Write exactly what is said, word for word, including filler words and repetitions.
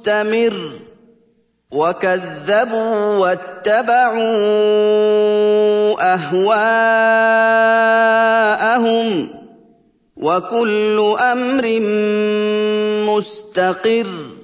مُسْتَمِرٌّ وَكَذَّبُوا وَاتَّبَعُوا أَهْوَاءَهُمْ ۚ وَكُلُّ أَمْرٍ مُّسْتَقِرٌّ